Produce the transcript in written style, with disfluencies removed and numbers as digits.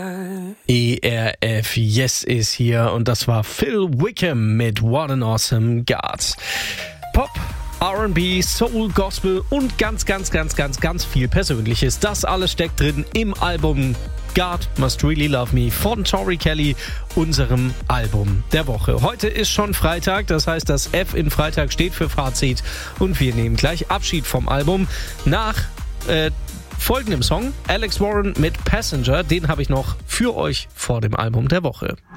ERF Yes ist hier und das war Phil Wickham mit What an Awesome God. Pop, R&B, Soul, Gospel und ganz viel Persönliches. Das alles steckt drin im Album God Must Really Love Me von Tori Kelly, unserem Album der Woche. Heute ist schon Freitag, das heißt, das F in Freitag steht für Fazit und wir nehmen gleich Abschied vom Album nach folgendem Song, Alex Warren mit Passenger, den habe ich noch für euch vor dem Album der Woche.